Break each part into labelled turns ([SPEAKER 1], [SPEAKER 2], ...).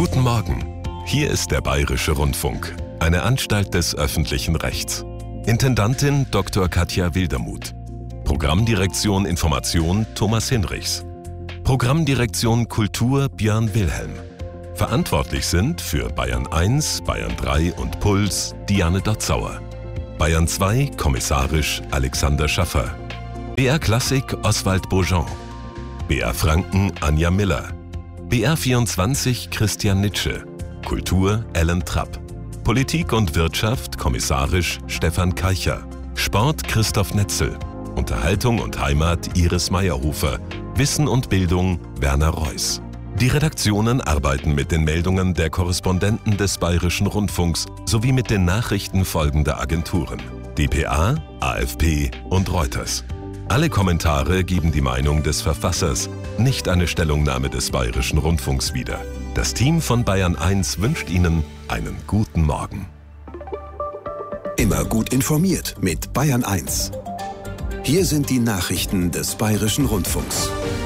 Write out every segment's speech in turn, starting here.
[SPEAKER 1] Guten Morgen. Hier ist der Bayerische Rundfunk, eine Anstalt des öffentlichen Rechts. Intendantin Dr. Katja Wildermuth. Programmdirektion Information Thomas Hinrichs. Programmdirektion Kultur Björn Wilhelm. Verantwortlich sind für Bayern 1, Bayern 3 und Puls Diane Dotzauer. Bayern 2 kommissarisch Alexander Schaffer. BR Klassik Oswald Beaujean. BR Franken Anja Miller. BR 24 Christian Nitsche. Kultur Ellen Trapp. Politik und Wirtschaft kommissarisch Stefan Keicher. Sport Christoph Netzel. Unterhaltung und Heimat Iris Meyerhofer. Wissen und Bildung Werner Reuss. Die Redaktionen arbeiten mit den Meldungen der Korrespondenten des Bayerischen Rundfunks sowie mit den Nachrichten folgender Agenturen: dpa, AFP und Reuters. Alle Kommentare geben die Meinung des Verfassers, nicht eine Stellungnahme des Bayerischen Rundfunks wieder. Das Team von Bayern 1 wünscht Ihnen einen guten Morgen.
[SPEAKER 2] Immer gut informiert mit Bayern 1. Hier sind die Nachrichten des Bayerischen Rundfunks.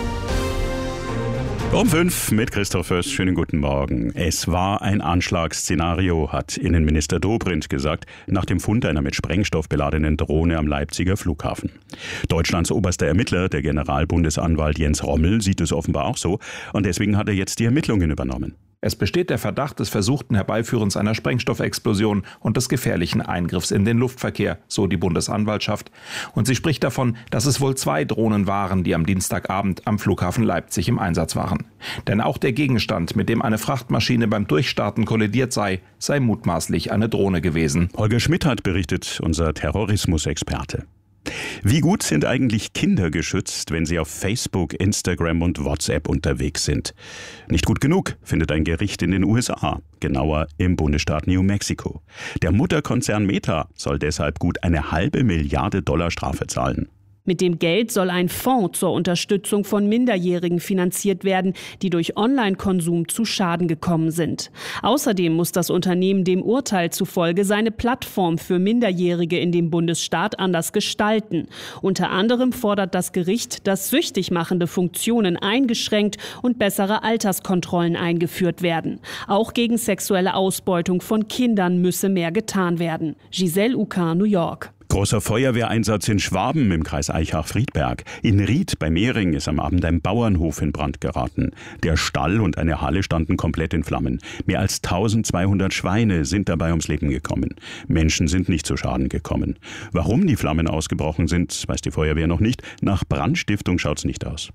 [SPEAKER 3] Um 5 mit Christoph Fürst. Schönen guten Morgen. Es war ein Anschlagsszenario, hat Innenminister Dobrindt gesagt, nach dem Fund einer mit Sprengstoff beladenen Drohne am Leipziger Flughafen. Deutschlands oberster Ermittler, der Generalbundesanwalt Jens Rommel, sieht es offenbar auch so und deswegen hat er jetzt die Ermittlungen übernommen.
[SPEAKER 4] Es besteht der Verdacht des versuchten Herbeiführens einer Sprengstoffexplosion und des gefährlichen Eingriffs in den Luftverkehr, so die Bundesanwaltschaft. Und sie spricht davon, dass es wohl 2 Drohnen waren, die am Dienstagabend am Flughafen Leipzig im Einsatz waren. Denn auch der Gegenstand, mit dem eine Frachtmaschine beim Durchstarten kollidiert sei mutmaßlich eine Drohne gewesen.
[SPEAKER 3] Holger Schmidt hat berichtet, unser Terrorismusexperte. Wie gut sind eigentlich Kinder geschützt, wenn sie auf Facebook, Instagram und WhatsApp unterwegs sind? Nicht gut genug, findet ein Gericht in den USA, genauer im Bundesstaat New Mexico. Der Mutterkonzern Meta soll deshalb gut $500 Milliarden Strafe zahlen.
[SPEAKER 5] Mit dem Geld soll ein Fonds zur Unterstützung von Minderjährigen finanziert werden, die durch Online-Konsum zu Schaden gekommen sind. Außerdem muss das Unternehmen dem Urteil zufolge seine Plattform für Minderjährige in dem Bundesstaat anders gestalten. Unter anderem fordert das Gericht, dass süchtig machende Funktionen eingeschränkt und bessere Alterskontrollen eingeführt werden. Auch gegen sexuelle Ausbeutung von Kindern müsse mehr getan werden. Giselle Uka, New York.
[SPEAKER 3] Großer Feuerwehreinsatz in Schwaben im Kreis Aichach-Friedberg. In Ried bei Mehring ist am Abend ein Bauernhof in Brand geraten. Der Stall und eine Halle standen komplett in Flammen. Mehr als 1200 Schweine sind dabei ums Leben gekommen. Menschen sind nicht zu Schaden gekommen. Warum die Flammen ausgebrochen sind, weiß die Feuerwehr noch nicht. Nach Brandstiftung schaut's nicht aus.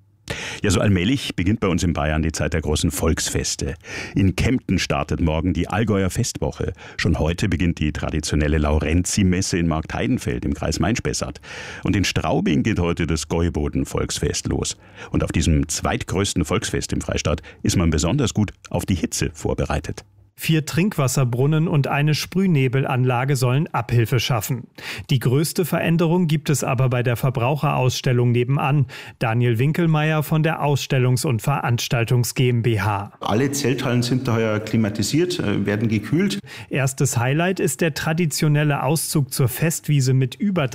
[SPEAKER 3] Ja, so allmählich beginnt bei uns in Bayern die Zeit der großen Volksfeste. In Kempten startet morgen die Allgäuer Festwoche. Schon heute beginnt die traditionelle Laurenzi-Messe in Marktheidenfeld im Kreis Main-Spessart. Und in Straubing geht heute das Gäuboden-Volksfest los. Und auf diesem zweitgrößten Volksfest im Freistaat ist man besonders gut auf die Hitze vorbereitet.
[SPEAKER 6] 4 Trinkwasserbrunnen und eine Sprühnebelanlage sollen Abhilfe schaffen. Die größte Veränderung gibt es aber bei der Verbraucherausstellung nebenan. Daniel Winkelmeier von der Ausstellungs- und Veranstaltungs GmbH.
[SPEAKER 7] Alle Zelthallen sind daher klimatisiert, werden gekühlt.
[SPEAKER 6] Erstes Highlight ist der traditionelle Auszug zur Festwiese mit über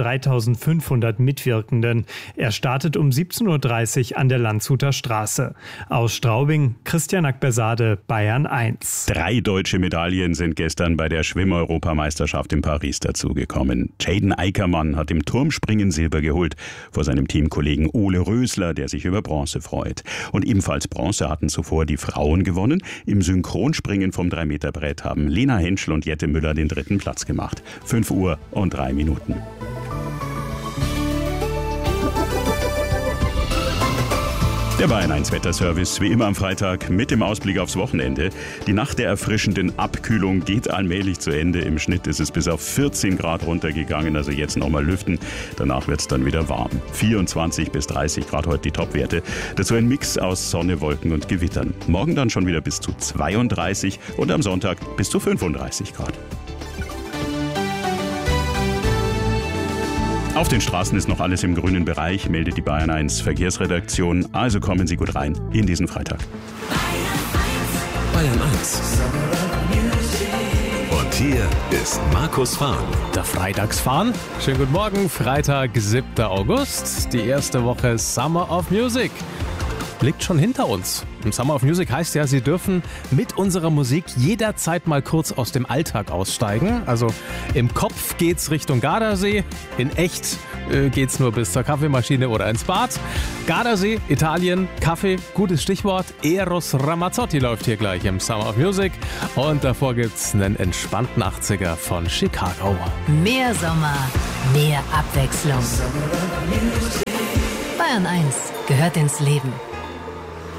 [SPEAKER 6] 3500 Mitwirkenden. Er startet um 17:30 Uhr an der Landshuter Straße. Aus Straubing, Christian Akbersade, Bayern 1.
[SPEAKER 3] 3 deutsche Medaillen sind gestern bei der Schwimm-Europameisterschaft in Paris dazugekommen. Jaden Eickermann hat im Turmspringen Silber geholt, vor seinem Teamkollegen Ole Rösler, der sich über Bronze freut. Und ebenfalls Bronze hatten zuvor die Frauen gewonnen. Im Synchronspringen vom 3-Meter-Brett haben Lena Henschel und Jette Müller den 3. Platz gemacht. 5:03 Der Bayern 1 Wetterservice, wie immer am Freitag, mit dem Ausblick aufs Wochenende. Die Nacht der erfrischenden Abkühlung geht allmählich zu Ende. Im Schnitt ist es bis auf 14 Grad runtergegangen, also jetzt nochmal lüften. Danach wird es dann wieder warm. 24 bis 30 Grad heute die Topwerte. Dazu ein Mix aus Sonne, Wolken und Gewittern. Morgen dann schon wieder bis zu 32 und am Sonntag bis zu 35 Grad. Auf den Straßen ist noch alles im grünen Bereich, meldet die Bayern 1 Verkehrsredaktion. Also kommen Sie gut rein in diesen Freitag.
[SPEAKER 1] Bayern 1. Und hier ist Markus Fahn.
[SPEAKER 8] Der Freitagsfahn. Schönen guten Morgen, Freitag, 7. August. Die erste Woche Summer of Music liegt schon hinter uns. Summer of Music heißt ja, Sie dürfen mit unserer Musik jederzeit mal kurz aus dem Alltag aussteigen. Also im Kopf geht's Richtung Gardasee, in echt geht's nur bis zur Kaffeemaschine oder ins Bad. Gardasee, Italien, Kaffee, gutes Stichwort. Eros Ramazzotti läuft hier gleich im Summer of Music. Und davor gibt's einen entspannten 80er von Chicago.
[SPEAKER 9] Mehr Sommer, mehr Abwechslung. Bayern 1 gehört ins Leben.